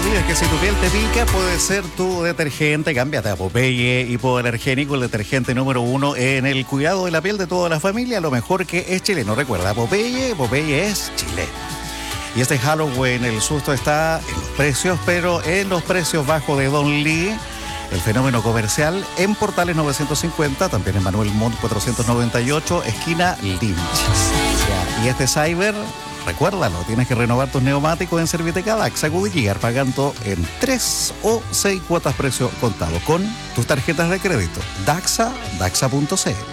olvides que si tu piel te pica, puede ser tu detergente. Cámbiate a Popeye hipoalergénico, el detergente número 1 en el cuidado de la piel de toda la familia. Lo mejor que es chileno. Recuerda, Popeye es chileno. Y este Halloween, el susto está en los precios, pero en los precios bajos de Don Lee. El fenómeno comercial en Portales 950, también en Manuel Montt 498, esquina Lynch. Y este Cyber, recuérdalo, tienes que renovar tus neumáticos en Serviteca Daxa Goodyear pagando en 3 o 6 cuotas precio contado con tus tarjetas de crédito. Daxa.cl.